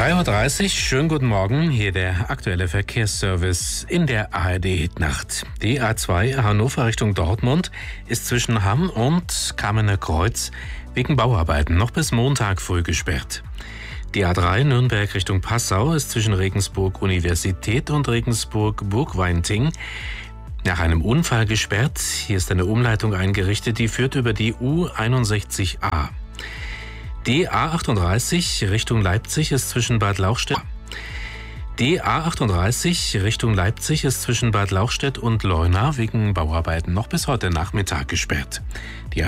3:30 Uhr, schönen guten Morgen, hier der aktuelle Verkehrsservice in der ARD-Hitnacht. Die A2 Hannover Richtung Dortmund ist zwischen Hamm und Kamener Kreuz wegen Bauarbeiten noch bis Montag früh gesperrt. Die A3 Nürnberg Richtung Passau ist zwischen Regensburg Universität und Regensburg Burgweinting nach einem Unfall gesperrt. Hier ist eine Umleitung eingerichtet, die führt über die U61a. Die A38 Richtung Leipzig ist zwischen Bad Lauchstädt. Die A38 Richtung Leipzig ist zwischen Bad Lauchstädt und Leuna wegen Bauarbeiten noch bis heute Nachmittag gesperrt. Die